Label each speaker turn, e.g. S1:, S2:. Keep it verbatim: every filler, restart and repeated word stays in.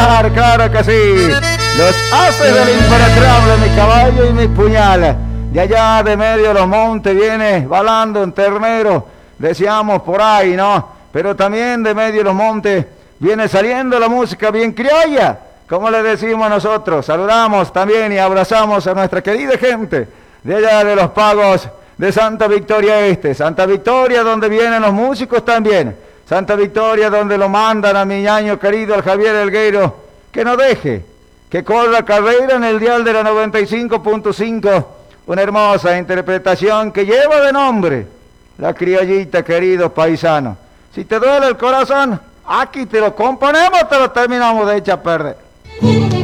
S1: Claro que sí, los haces del impenetrable, mi caballo y mis puñales. De allá de medio de los montes viene balando un ternero, decíamos por ahí, ¿no? Pero también de medio de los montes viene saliendo la música bien criolla, como le decimos nosotros. Saludamos también y abrazamos a nuestra querida gente de allá de los pagos de Santa Victoria Este. Santa Victoria, donde vienen los músicos también. Santa Victoria, donde lo mandan a mi ñaño querido, al Javier Elgueiro, que no deje, que corra carrera en el dial de la noventa y cinco punto cinco. Una hermosa interpretación que lleva de nombre La Criollita, querido paisano. Si te duele el corazón, aquí te lo componemos, te lo terminamos de echar a perder.